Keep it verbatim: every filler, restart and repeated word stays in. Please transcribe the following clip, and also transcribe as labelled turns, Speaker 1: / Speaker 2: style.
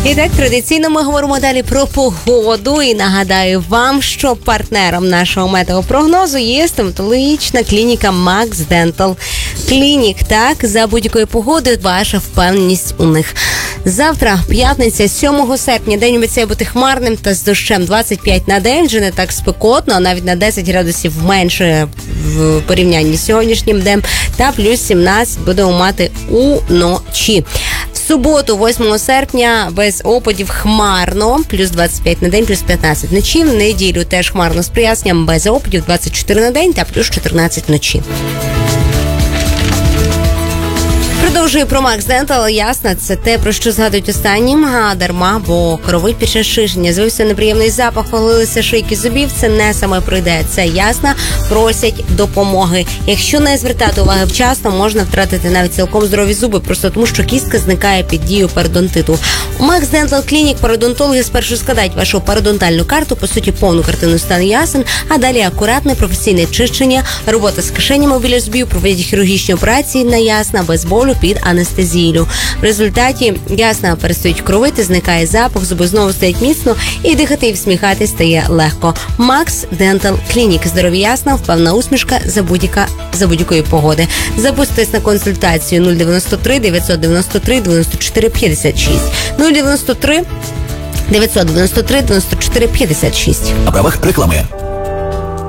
Speaker 1: І так, традиційно ми говоримо далі про погоду. І нагадаю вам, що партнером нашого метеопрогнозу є стоматологічна клініка Max Dental Clinic. Так, за будь-якої погоди ваша впевненість у них. Завтра, п'ятниця, сьомого серпня, день обіцяє бути хмарним та з дощем. двадцять п'ять на день, вже не так спекотно, навіть на десять градусів менше в порівнянні з сьогоднішнім днем. Та плюс сімнадцять будемо мати уночі. В суботу, восьмого серпня, без опадів хмарно, плюс двадцять п'ять на день, плюс п'ятнадцять вночі. В неділю теж хмарно з проясненням, без опадів, двадцять чотири на день та плюс чотирнадцять вночі. Продовжую про Max Dental. Ясно, це те, про що згадують останнім, а дарма, бо кровить під час шишення. З'явився неприємний запах, оголилися шийки зубів. Це не саме пройде. Це ясно, просять допомоги. Якщо не звертати уваги вчасно, можна втратити навіть цілком здорові зуби, просто тому, що кістка зникає під дією пародонтиту. У Max Dental Clinic пародонтологи спершу складають вашу пародонтальну карту, по суті, повну картину стану ясен, а далі акуратне професійне чищення, робота з кишенями біля зубів, проводять хірургічні операції на ясна, без болю, під анестезією. В результаті ясна перестають кровити, зникає запах, зуби знову стоять міцно і дихати і всміхати стає легко. Max Dental Clinic. Здорові ясна, впевнена усмішка за будь-яка за будь-якої погоди. Запуститесь на консультацію нуль дев'яносто три дев'ятсот дев'яносто три дев'яносто чотири п'ятдесят шість. нуль дев'яносто три дев'ятсот дев'яносто три дев'яносто чотири п'ятдесят шість.
Speaker 2: На правах реклами.